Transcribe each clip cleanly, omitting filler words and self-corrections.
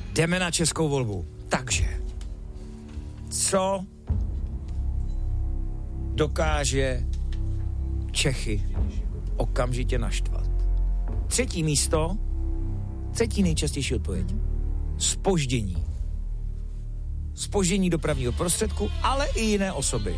Jdeme na českou volbu. Takže, co dokáže Čechy okamžitě naštvat? Třetí místo, třetí nejčastější odpověď. Zpoždění. Zpoždění dopravního prostředku, ale i jiné osoby.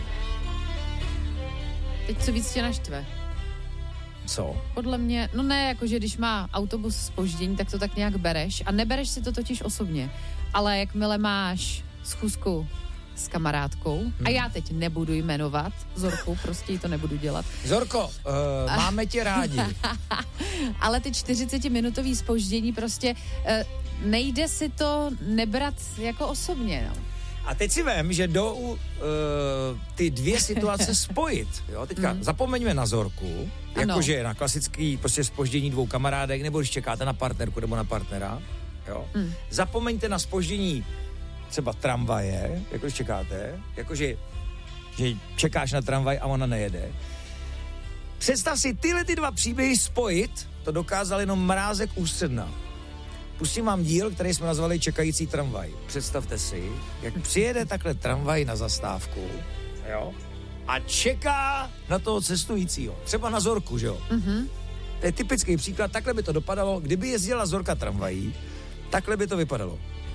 Teď co víc tě naštve? Co? Podle mě, no ne, jakože když má autobus zpoždění, tak to tak nějak bereš a nebereš si to totiž osobně. Ale jakmile máš schůzku s kamarádkou, a já teď nebudu jmenovat Zorku, prostě jí to nebudu dělat. Zorko, máme tě rádi. Ale ty 40-minutový zpoždění prostě nejde si to nebrat jako osobně, no. A teď si vem, že jdou ty dvě situace spojit. Jo? Teďka zapomeňme na Zorku, jakože na klasický prostě zpoždění dvou kamarádek, nebo když čekáte na partnerku nebo na partnera. Jo? Zapomeňte na zpoždění třeba tramvaje, jako když čekáte, jakože že čekáš na tramvaj a ona nejede. Představ si tyhle ty dva příběhy spojit, to dokázal jenom Mrázek Ústředna. Pustím vám díl, který jsme nazvali Čekající tramvaj. Představte si, jak přijede takhle tramvaj na zastávku, jo, a čeká na toho cestujícího. Třeba na Zorku, že jo? To je typický příklad, takhle by to dopadalo, kdyby jezdila Zorka tramvají, takhle by to vypadalo.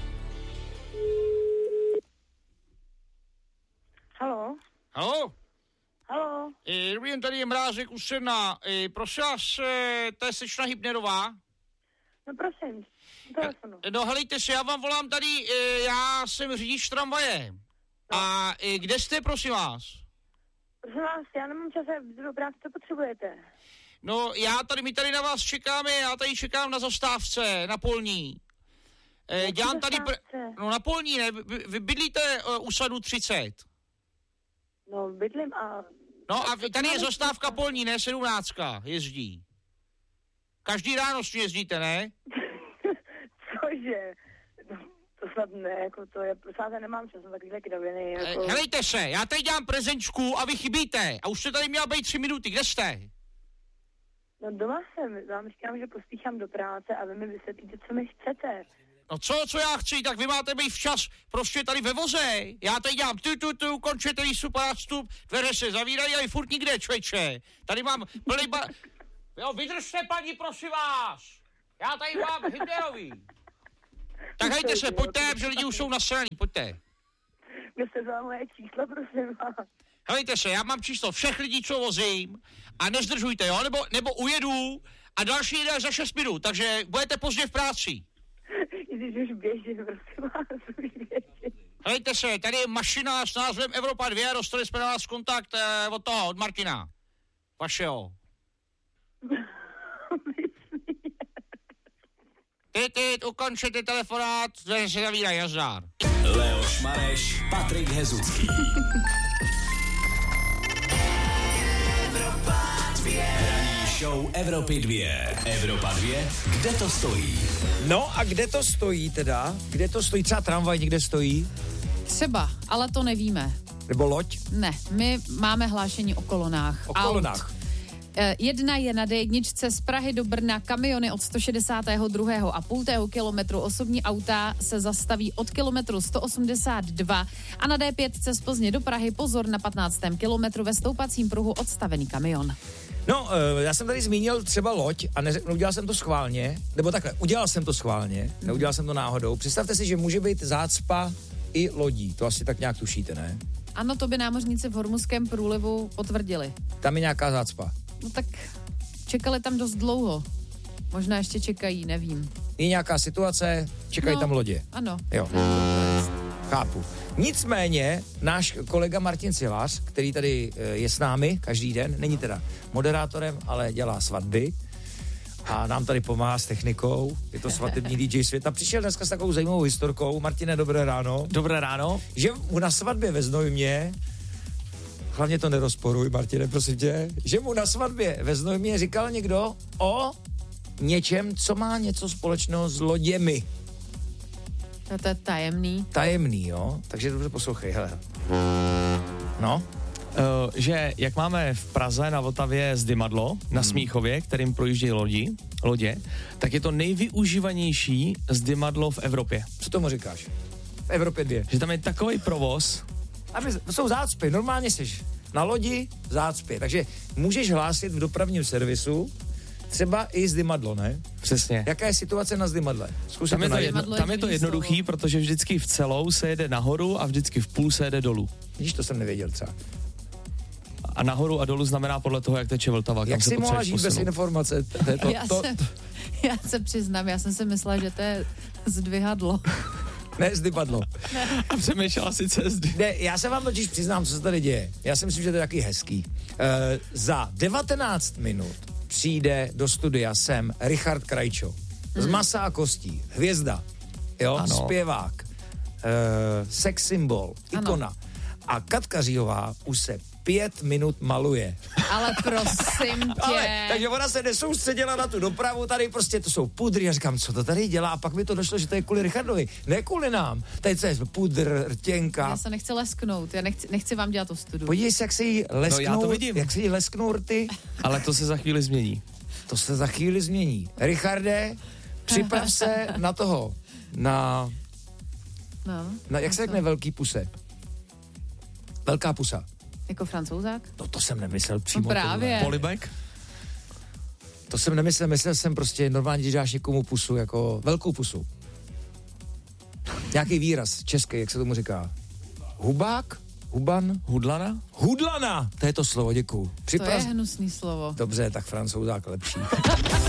Halo? Halo? Halo? Dobrý den, tady je Mrázek Ústředna. Prosím vás, to je slečna Hybnerová? No prosím, telefonu. No helejte se, já vám volám tady, já jsem řidič tramvaje. No. A kde jste, prosím vás? Prosím vás, já nemám čas do práce, co potřebujete? No, my tady na vás čekáme, já tady čekám na zastávce, na Polní. Dělám tady, no na Polní, ne, vy bydlíte u sadu 30. No, bydlím a... No a tady je zastávka Polní, ne 17 jezdí. Každý ráno s ní jezdíte, ne? Cože? No, to snad ne, jako to je, já nemám čas na takovýhle kraviny, jako... Helejte se, já tady dělám prezenčku a vy chybíte. A už jste tady měla být 3 minuty, kde jste? No doma jsem, vám říkám, že pospíchám do práce a vy mi vysvětlíte, co mi chcete. No co já chci, tak vy máte být včas prostě tady ve voze. Já tady dělám tu, končete výstup a nástup, dveře se zavírají a vy furt nikde, člověče. Tady mám plný Jo, vydržte, paní, prosím vás. Já tady mám Hybnerový. Tak hejte se, pojďte, protože lidi už jsou nasraný, pojďte. Kdo jste vzal moje číslo, prosím vás. Helejte se, já mám číslo všech lidí, co vozím a nezdržujte, jo, nebo ujedu a další jde za 6 minut, takže budete pozdě v práci. Když už běžím, prosím vás, už běžím. Helejte se, tady je mašina s názvem Evropa 2, dostali jsme na vás kontakt od Martina. Vašeho. Ty, ukončete telefonát, dveře se zavírají, nazdar. Leoš Mareš, Patrik Hezucký. Evropa 2. Ranní show Evropy 2. Evropa 2, kde to stojí? No a kde to stojí teda? Kde to stojí? Třeba tramvaj někde stojí? Třeba, ale to nevíme. Nebo loď? Ne, my máme hlášení o kolonách. O kolonách. Jedna je na D1 z Prahy do Brna, kamiony od 162,5 kilometru, osobní auta se zastaví od kilometru 182 a na D5 z Plzně do Prahy pozor na 15. kilometru ve stoupacím pruhu odstavený kamion. No, já jsem tady zmínil třeba loď a udělal jsem to schválně, nebo takhle, udělal jsem to schválně, neudělal jsem to náhodou. Představte si, že může být zácpa i lodí, to asi tak nějak tušíte, ne? Ano, to by námořníci v Hormuzském průlivu potvrdili. Tam je nějaká zácpa. No tak čekali tam dost dlouho. Možná ještě čekají, nevím. Je nějaká situace, čekají tam lodě. Ano. Jo. Chápu. Nicméně náš kolega Martin Silář, který tady je s námi každý den, není teda moderátorem, ale dělá svatby a nám tady pomáhá s technikou. Je to svatební DJ světa. Přišel dneska s takovou zajímavou historkou. Martine, dobré ráno. Dobré ráno. Že mu na svatbě ve Znojmě, hlavně to nerozporuj, Martine, prosím tě, že mu na svatbě ve Znojmě říkal někdo o něčem, co má něco společného s loděmi. To je tajemný. Tajemný, jo? Takže dobře poslouchej, hele. No? že jak máme v Praze na Vltavě zdymadlo na Smíchově, kterým projíždějí lodě, tak je to nejvyužívanější zdymadlo v Evropě. Co tomu říkáš? V Evropě 2. Že tam je takový provoz. To jsou zácpy, normálně jsi na lodi zácpy, takže můžeš hlásit v dopravním servisu třeba i zdymadlo, ne? Přesně. Jaká je situace na zdymadle? Tam je to jednoduchý, protože vždycky v celou se jede nahoru a vždycky v půl se jede dolů. Víš, to jsem nevěděl třeba. A nahoru a dolů znamená podle toho, jak teče Vltava. Jak jsi mohla žít bez informace? Já se přiznám, já jsem si myslela, že to je zdvihadlo. Ne, zdymadlo. A přemýšlela si cesty. Ne, já se vám totiž přiznám, co se tady děje. Já si myslím, že to je taky hezký. Za 19 minut přijde do studia sem Richard Krajčo. Z masa a kostí. Hvězda. Jo? Ano. Zpěvák. Sex symbol. Ikona. Ano. A Katka Říhová už se 5 minut maluje. Ale prosím tě. Takže ona se nesoustředila na tu dopravu, tady prostě to jsou pudry. Já říkám, co to tady dělá? A pak mi to došlo, že to je kvůli Richardovi. Ne kvůli nám. Tady co je pudr, rtěnka. Já se nechci lesknout, já nechci vám dělat to studiu. Podívej se, jak se jí lesknou, já to vidím. Jak se jí lesknou rty. Ale to se za chvíli změní. To se za chvíli změní. Richarde, připrav se na toho, na jak se řekne velký puse? Velká pusa. Jako Francouzák? To jsem nemyslel přímo. No právě. Polibek? To jsem nemyslel, myslel jsem prostě normálně, když dáš někomu pusu, jako velkou pusu. Nějaký výraz český, jak se tomu říká? Hubák? Huban? Hudlana? Hudlana! To je to slovo, děkuju. To je hnusný slovo. Dobře, tak Francouzák lepší.